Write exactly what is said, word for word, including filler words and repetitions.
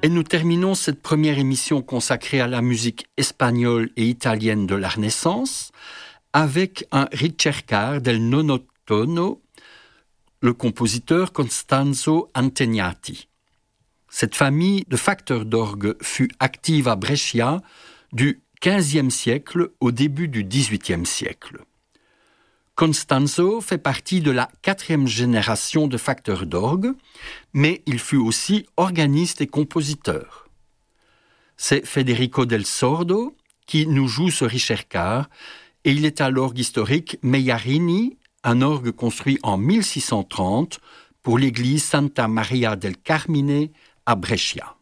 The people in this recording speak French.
Et nous terminons cette première émission consacrée à la musique espagnole et italienne de la Renaissance avec un ricercar del nono tono, le compositeur Costanzo Antegnati. Cette famille de facteurs d'orgue fut active à Brescia du quinzième siècle au début du dix-huitième siècle. Costanzo fait partie de la quatrième génération de facteurs d'orgue, mais il fut aussi organiste et compositeur. C'est Federico del Sordo qui nous joue ce ricercar, et il est à l'orgue historique Mellarini, un orgue construit en mille six cent trente pour l'église Santa Maria del Carmine à Brescia.